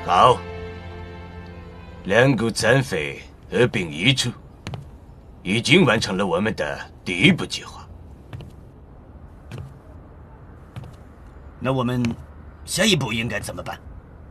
好，两股残匪合并一处，已经完成了我们的第一步计划。 那我们下一步应该怎么办？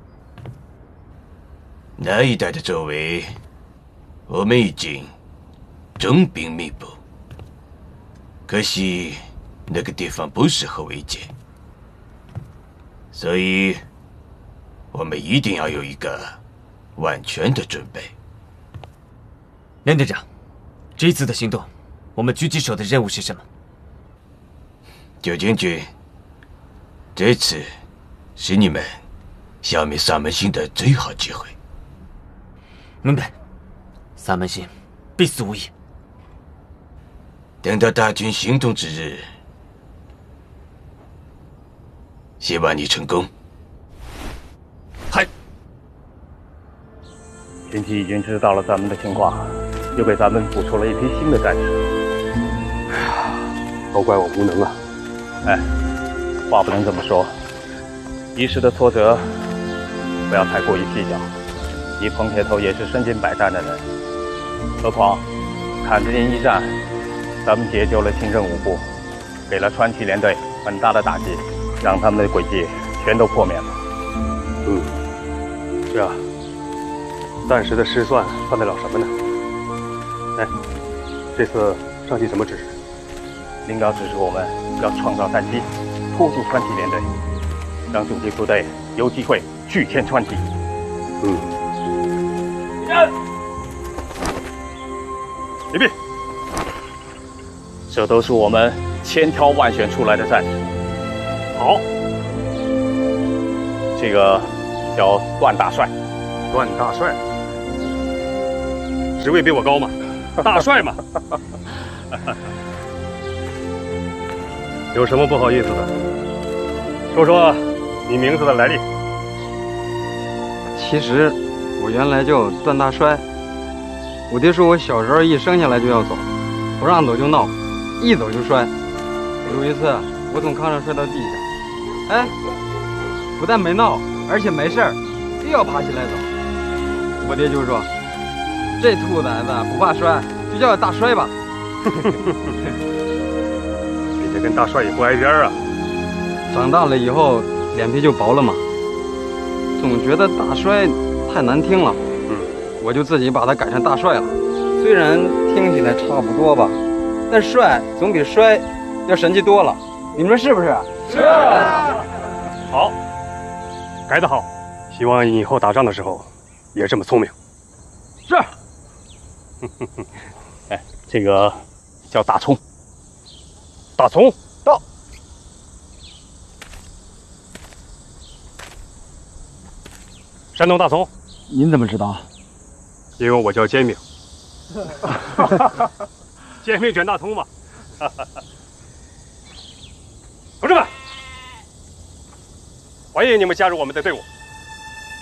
那一带的周围，我们已经重兵密布，可惜那个地方不适合围歼，所以我们一定要有一个万全的准备。 梁队长，这次的行动，我们狙击手的任务是什么？ 九将军，这次是你们消灭萨门星的最好机会。 明白，萨门星必死无疑。 等到大军行动之日，希望你成功。 嗨， 天启已经知道了咱们的情况，又给咱们补出了一批新的战士。 哎呀，都怪我无能啊！ 哎，话不能这么说，一时的挫折不要太过于计较。你彭铁头也是身经百战的人，何况坎子营一战，咱们解救了清政五部，给了川崎联队很大的打击，让他们的诡计全都破灭了。 是啊，暂时的失算算得了什么呢？哎，这次上级什么指示？ 领导指示我们要创造战机，拖住川崎联队，让主力部队有机会拒歼川崎。礼毕。这都是我们千挑万选出来的战士。 好， 这个叫段大帅。 段大帅，职位比我高嘛，大帅嘛。有什么不好意思的？说说你名字的来历。 其实我原来叫段大帅，我爹说我小时候一生下来就要走，不让走就闹，一走就摔。有一次我从炕上摔到地下，哎，不但没闹，而且没事儿，又要爬起来走。我爹就说：“这兔崽子不怕摔，就叫大摔吧。” 你这跟大帅也不挨边啊！ 长大了以后脸皮就薄了嘛，总觉得大摔太难听了，我就自己把它改成大帅了。虽然听起来差不多吧，但帅总比摔要神气多了。你们说是不是？ 是。好，改得好，希望以后打仗的时候也这么聪明。 是。 哎，这个叫大葱。大葱到。 山东大葱。 您怎么知道？ 因为我叫煎饼。煎饼卷大葱嘛。同志们，欢迎你们加入我们的队伍。